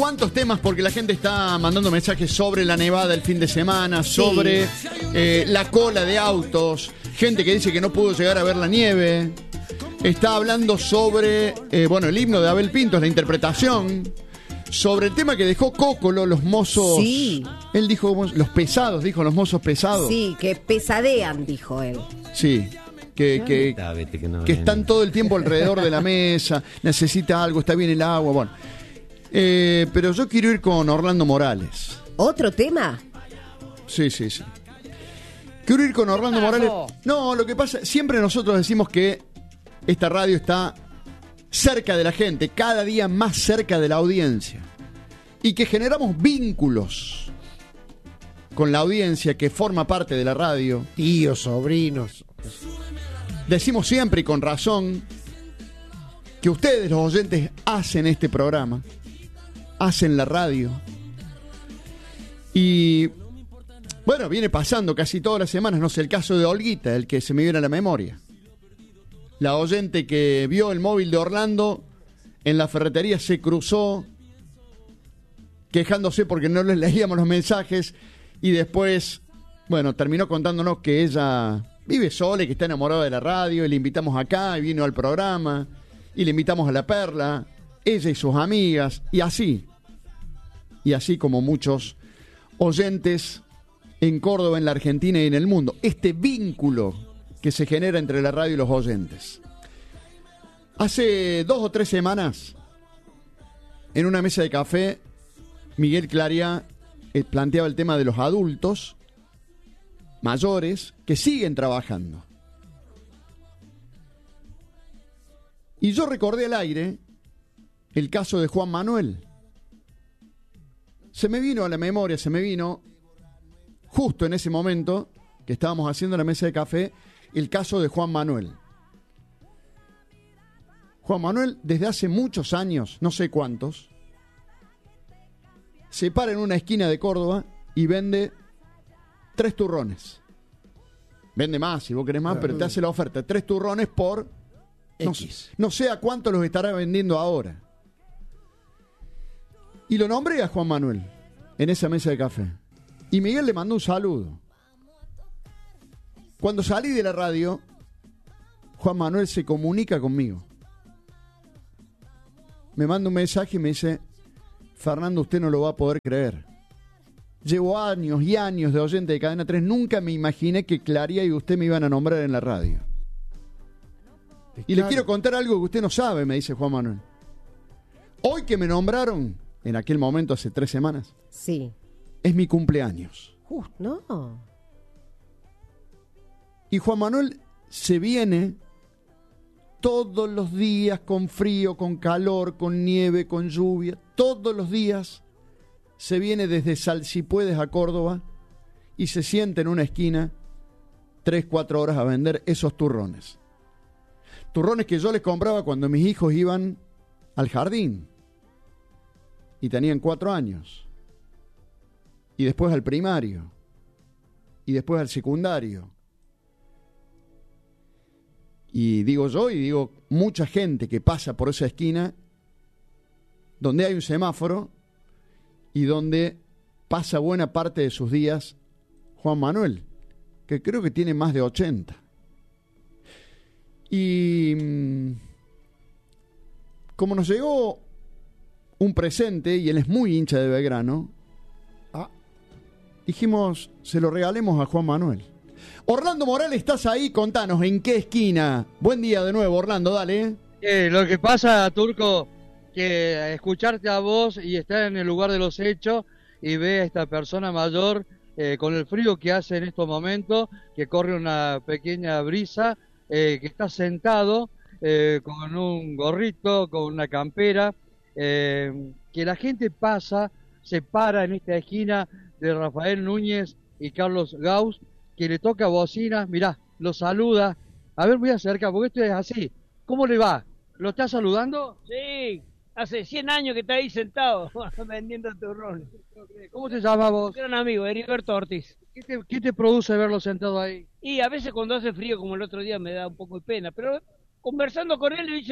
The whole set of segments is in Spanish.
¿Cuántos temas? Porque la gente está mandando mensajes sobre la nevada el fin de semana, sobre la cola de autos, gente que dice que no pudo llegar a ver la nieve. Está hablando sobre, el himno de Abel Pintos, la interpretación. Sobre el tema que dejó Cócolo, los mozos. Sí. Él dijo los pesados, dijo los mozos pesados. Sí, que pesadean, dijo él. Sí. Que están todo el tiempo alrededor de la mesa, necesita algo, está bien el agua, bueno. Pero yo quiero ir con Orlando Morales. ¿Otro tema? Sí. Quiero ir con Orlando Morales. No, lo que pasa, siempre nosotros decimos que esta radio está cerca de la gente, cada día más cerca de la audiencia. Y que generamos vínculos con la audiencia que forma parte de la radio. Tíos, sobrinos. Decimos siempre y con razón que ustedes, los oyentes, hacen este programa, hacen la radio. Y bueno, viene pasando casi todas las semanas, no sé, el caso de Olguita, el que se me viene a la memoria. La oyente que vio el móvil de Orlando en la ferretería se cruzó quejándose porque no les leíamos los mensajes y después, terminó contándonos que ella vive sola y que está enamorada de la radio y le invitamos acá y vino al programa y le invitamos a La Perla, ella y sus amigas y así como muchos oyentes en Córdoba, en la Argentina y en el mundo. Este vínculo que se genera entre la radio y los oyentes. Hace 2 o 3 semanas, en una mesa de café, Miguel Claria planteaba el tema de los adultos mayores que siguen trabajando. Y yo recordé al aire el caso de Juan Manuel. Se me vino a la memoria, justo en ese momento que estábamos haciendo la mesa de café, el caso de Juan Manuel. Juan Manuel, desde hace muchos años, no sé cuántos, se para en una esquina de Córdoba y vende 3 turrones. Vende más, si vos querés más, pero te hace la oferta. 3 turrones por X. No sé a cuánto los estará vendiendo ahora. Y lo nombré a Juan Manuel en esa mesa de café. Y Miguel le mandó un saludo. Cuando salí de la radio, Juan Manuel se comunica conmigo. Me manda un mensaje y me dice: Fernando, usted no lo va a poder creer. Llevo años y años de oyente de Cadena 3. Nunca me imaginé que Claria y usted me iban a nombrar en la radio. Y le quiero contar algo que usted no sabe, me dice Juan Manuel. Hoy que me nombraron, en aquel momento hace 3 semanas, sí, es mi cumpleaños. No. Y Juan Manuel se viene todos los días, con frío, con calor, con nieve, con lluvia, todos los días se viene desde Salsipuedes a Córdoba y se sienta en una esquina 3-4 horas a vender esos turrones. Turrones que yo les compraba cuando mis hijos iban al jardín y tenían 4 años. Y después al primario. Y después al secundario. Y digo yo y digo mucha gente que pasa por esa esquina donde hay un semáforo y donde pasa buena parte de sus días Juan Manuel, que creo que tiene más de 80. Y como nos llegó un presente, y él es muy hincha de Belgrano, dijimos, se lo regalemos a Juan Manuel. Orlando Morales, ¿estás ahí? Contanos, ¿en qué esquina? Buen día de nuevo, Orlando, dale. Lo que pasa, Turco, que escucharte a vos y estar en el lugar de los hechos y ver a esta persona mayor con el frío que hace en estos momentos, que corre una pequeña brisa, que está sentado con un gorrito, con una campera, que la gente pasa, se para en esta esquina de Rafael Núñez y Carlos Gauss, que le toca bocina, mirá, lo saluda. A ver, voy a acercar, porque esto es así. ¿Cómo le va? ¿Lo está saludando? Sí, hace 100 años que está ahí sentado vendiendo turrones. ¿Cómo te llamas vos? Gran amigo, Heriberto Ortiz. ¿Qué te produce verlo sentado ahí? Y a veces cuando hace frío, como el otro día, me da un poco de pena, pero conversando con él, dice,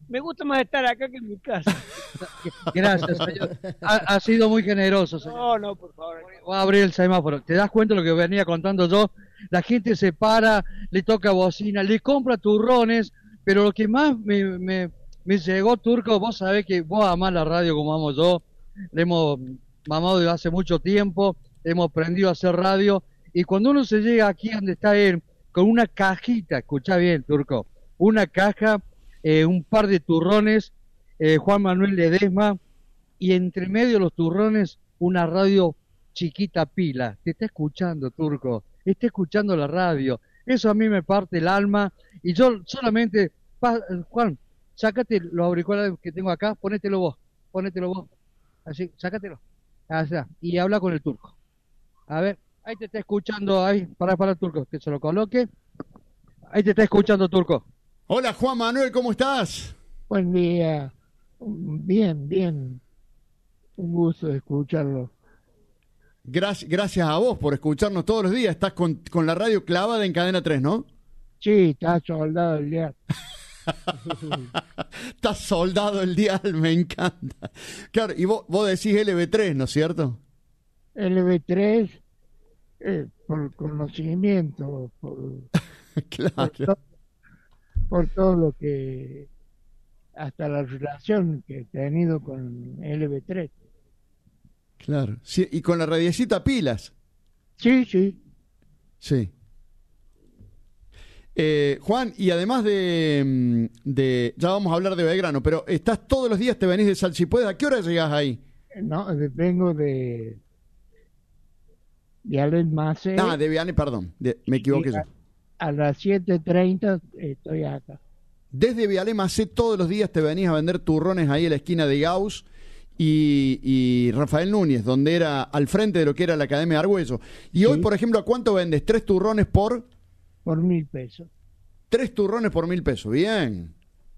Me gusta más estar acá que en mi casa. Gracias, señor. Ha sido muy generoso, señor. No, por favor. Voy a abrir el semáforo. ¿Te das cuenta de lo que venía contando yo? La gente se para, le toca bocina, le compra turrones, pero lo que más me llegó, Turco, vos sabés que vos amás la radio como amo yo, le hemos mamado desde hace mucho tiempo, hemos aprendido a hacer radio, y cuando uno se llega aquí donde está él, con una cajita, escuchá bien, Turco, una caja, un par de turrones, Juan Manuel Ledesma, y entre medio de los turrones, una radio chiquita pila. Te está escuchando, Turco, está escuchando la radio. Eso a mí me parte el alma, y yo solamente, Juan, sácate los auriculares que tengo acá, ponételo vos, así, sácatelo, allá, y habla con el Turco. A ver, ahí te está escuchando, ahí, para Turco, que se lo coloque. Ahí te está escuchando, Turco. Hola, Juan Manuel, ¿cómo estás? Buen día. Bien. Un gusto de escucharlo. Gracias a vos por escucharnos todos los días. Estás con la radio clavada en Cadena 3, ¿no? Sí, está soldado el día. Estás soldado el dial, me encanta. Claro, y vos decís LB3, ¿no es cierto? LB3, por conocimiento, Claro. por todo lo que, hasta la relación que he tenido con LB3. Claro. Sí, y con la radiecita pilas. Sí. Sí. Juan, y además ya vamos a hablar de Belgrano, pero estás todos los días, te venís de Salsipueda. ¿A qué hora llegás ahí? No, vengo de Alenmacé. De Vianney, perdón, me equivoqué yo. A las 7:30 estoy acá. Desde Vialemacé todos los días te venís a vender turrones ahí en la esquina de Gauss y Rafael Núñez, donde era al frente de lo que era la Academia de Argüello. Y Sí. hoy, por ejemplo, ¿a cuánto vendes? 3 turrones por... Por 1.000 pesos. 3 turrones por 1.000 pesos, bien.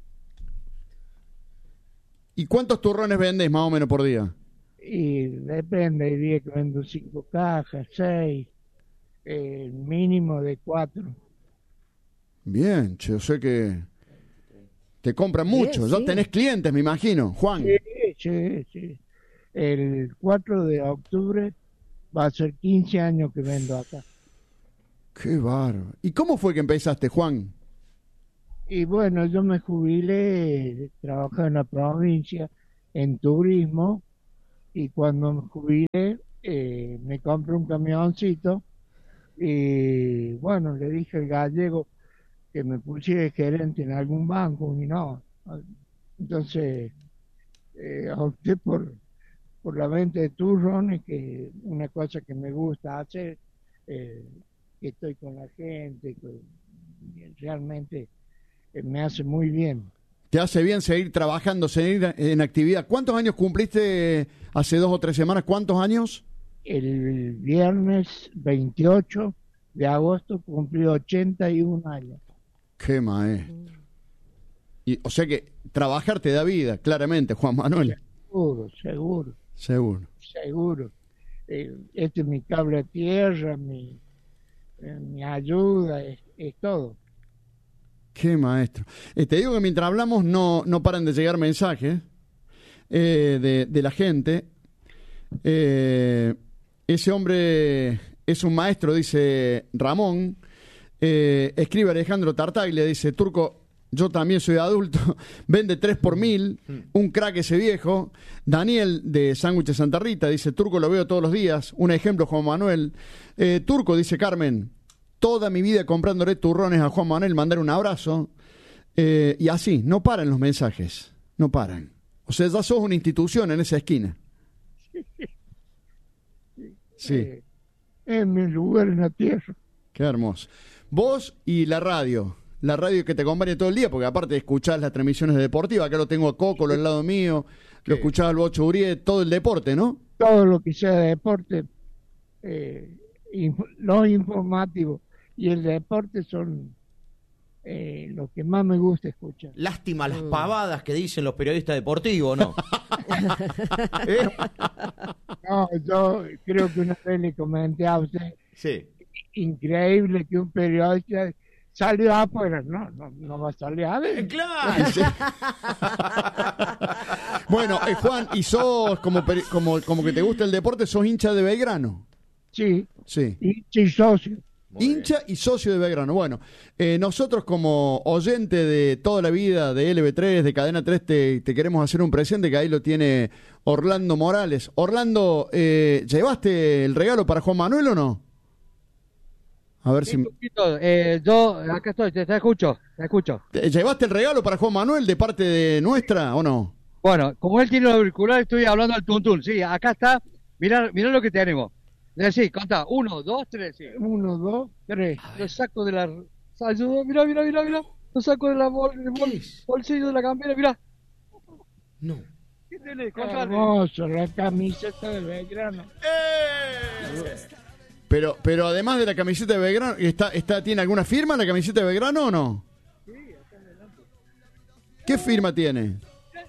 ¿Y cuántos turrones vendés más o menos por día? Y depende, hay días que vendo 5 cajas, 6, mínimo de 4. Bien, yo sé que te compran Bien, mucho, ya sí. tenés clientes, me imagino, Juan. Sí. El 4 de octubre va a ser 15 años que vendo acá. Qué bárbaro. ¿Y cómo fue que empezaste, Juan? Y bueno, yo me jubilé, trabajé en la provincia en turismo, y cuando me jubilé me compré un camioncito, y bueno, le dije al gallego que me pusiera de gerente en algún banco, y no. Entonces opté por la venta de turrones, que es una cosa que me gusta hacer, que estoy con la gente, que realmente me hace muy bien. Te hace bien seguir trabajando, seguir en actividad. ¿Cuántos años cumpliste hace 2 o 3 semanas? ¿Cuántos años? El viernes 28 de agosto cumplí 81 años. Qué maestro. Y, o sea que trabajar te da vida, claramente, Juan Manuel. Seguro. Este es mi cable a tierra, mi ayuda, es todo. Qué maestro. Te digo que mientras hablamos no paran de llegar mensajes de la gente. Ese hombre es un maestro, dice Ramón. Escribe Alejandro Tartaglia, dice: Turco, yo también soy adulto, vende 3 por 1.000, un crack ese viejo. Daniel de Sándwiches Santa Rita dice: Turco, lo veo todos los días. Un ejemplo, Juan Manuel. Turco, dice Carmen, toda mi vida comprándole turrones a Juan Manuel, mandar un abrazo. Y así, no paran los mensajes, no paran. O sea, ya sos una institución en esa esquina. Sí. Es mi lugar en la tierra. Qué hermoso. Vos y la radio que te acompaña todo el día, porque aparte escuchás las transmisiones deportivas, acá lo tengo a Coco al lado mío, lo escuchás al Bocho Uriet, todo el deporte, ¿no? Todo lo que sea deporte, los informativos y el deporte son lo que más me gusta escuchar. Lástima las pavadas que dicen los periodistas deportivos, ¿no? No, yo creo que una vez le comenté a usted, Sí. increíble que un periodista salió afuera, no va a salir adentro. Claro. Sí. Bueno, Juan, y sos como que te gusta el deporte, sos hincha de Belgrano. Sí, Sí. y socio. Hincha y socio de Belgrano. Bueno, nosotros como oyente de toda la vida de LB3, de Cadena 3, te queremos hacer un presente que ahí lo tiene Orlando Morales. Orlando, ¿llevaste el regalo para Juan Manuel o no? A ver si... Yo acá estoy, te escucho. ¿Llevaste el regalo para Juan Manuel de parte de nuestra o no? Bueno, como él tiene los auriculares, estoy hablando al tuntún. Sí, acá está. Mirá lo que tenemos. Sí, contá. 1, 2, 3. Sí. 1, 2, 3. Lo saco de la... Ayuda, mirá. Lo saco de la bolsillo de la campera, mirá. No. ¿Qué tenés? Contale. Hermoso, la camiseta de Belgrano. Pero además de la camiseta de Belgrano, ¿tiene alguna firma la camiseta de Belgrano o no? Sí, acá adelante. ¿Qué firma tiene?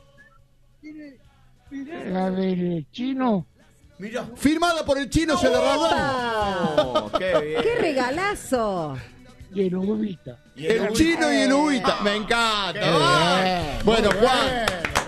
La del chino. Mirá. Firmada por el chino Celarrayán. Oh, qué bien. ¡Qué regalazo! Y el Ubita. El chino y el Ubita. Me encanta. ¡Ah! Bueno, Juan.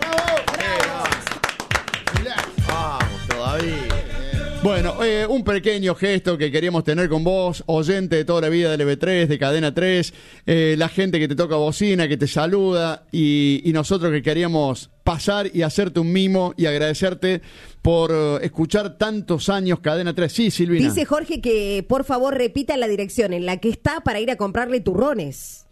Vamos, todavía. Bueno, un pequeño gesto que queríamos tener con vos, oyente de toda la vida de LB3, de Cadena 3, la gente que te toca bocina, que te saluda, y nosotros que queríamos pasar y hacerte un mimo y agradecerte por escuchar tantos años Cadena 3. Sí, Silvina. Dice Jorge que por favor repita la dirección en la que está para ir a comprarle turrones.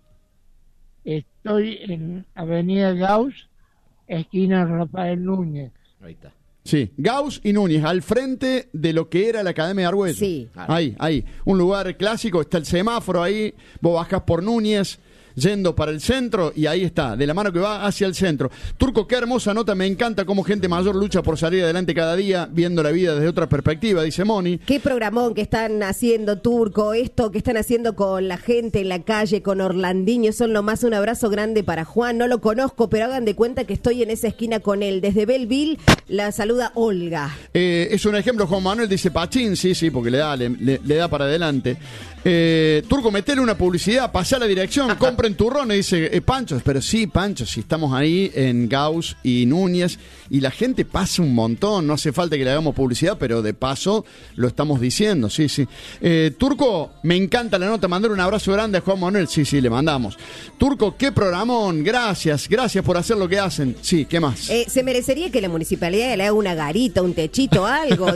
Estoy en Avenida Gauss, esquina Rafael Núñez. Ahí está. Sí, Gauss y Núñez, al frente de lo que era la Academia de Argüello. Sí. Ahí. Un lugar clásico, está el semáforo ahí, vos bajás por Núñez, yendo para el centro, y ahí está, de la mano que va hacia el centro. Turco, qué hermosa nota, me encanta cómo gente mayor lucha por salir adelante cada día, viendo la vida desde otra perspectiva, dice Moni. Qué programón que están haciendo, Turco, esto que están haciendo con la gente en la calle, con Orlandiño, son lo más. Un abrazo grande para Juan, no lo conozco, pero hagan de cuenta que estoy en esa esquina con él. Desde Belleville la saluda Olga. Es un ejemplo, Juan Manuel dice Pachín, sí, porque le da para adelante. Turco, metele una publicidad, pasá la dirección, compren turrones, dice Pancho. Pero sí, Pancho, si estamos ahí en Gauss y Núñez, y la gente pasa un montón, no hace falta que le hagamos publicidad, pero de paso lo estamos diciendo, sí. Turco, me encanta la nota, mandar un abrazo grande a Juan Manuel, sí, le mandamos. Turco, qué programón, gracias por hacer lo que hacen. Sí, ¿qué más? Se merecería que la municipalidad le haga una garita, un techito, algo.